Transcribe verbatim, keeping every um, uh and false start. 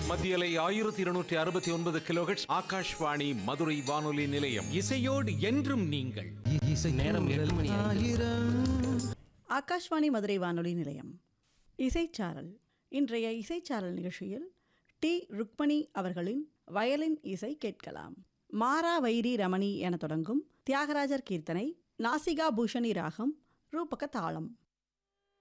மத்தியலை ஆயிரத்தி இருநூற்றி அறுபத்தி ஒன்பது கிலோஹெர்ட்ஸ் ஆகாஷ்வாணி மதுரை வானொலி நிலையம். இசையோடு என்றும் நீங்கள். நேரம் ஏழு மணி. ஆகாஷ்வாணி மதுரை வானொலி நிலையம். இசைச்சாரல். இன்றைய இசைச்சாரல் நிகழ்ச்சியில் டி ருக்மணி அவர்களின் வயலின் இசை கேட்கலாம். மாரா வைரி ரமணி என தொடங்கும் தியாகராஜர் கீர்த்தனை, நாசிகா பூஷணி ராகம், ரூபக தாளம்.